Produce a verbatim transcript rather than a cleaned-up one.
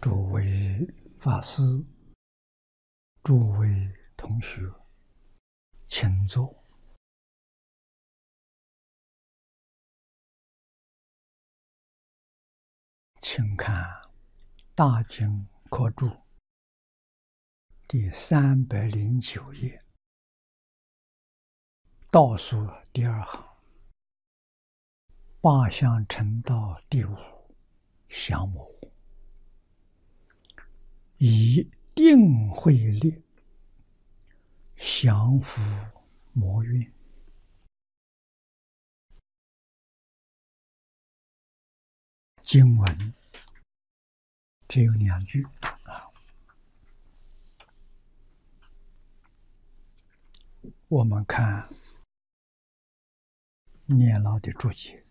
诸位法师、诸位同学，请坐。请看《大经科注》第三百零九页，倒数第二行，八相成道第五降魔，以定慧力降伏魔怨。经文只有两句啊，我们看念老的注解。